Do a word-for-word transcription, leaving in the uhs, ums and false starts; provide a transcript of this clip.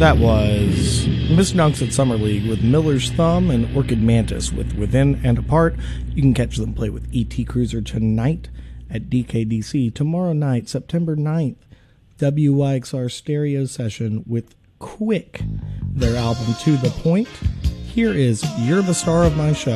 That was Miss Dunks at Summer League with Miller's Thumb and Orchid Mantis with Within and Apart. You can catch them play with E T Cruiser tonight at D K D C. Tomorrow night, September ninth, W Y X R stereo session with Quick, their album To The Point. Here is You're the Star of My Show.